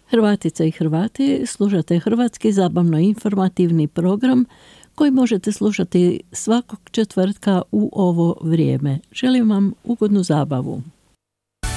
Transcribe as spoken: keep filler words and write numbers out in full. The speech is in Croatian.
Hrvatice i Hrvati, slušate hrvatski zabavno-informativni program koji možete slušati svakog četvrtka u ovo vrijeme. Želim vam ugodnu zabavu.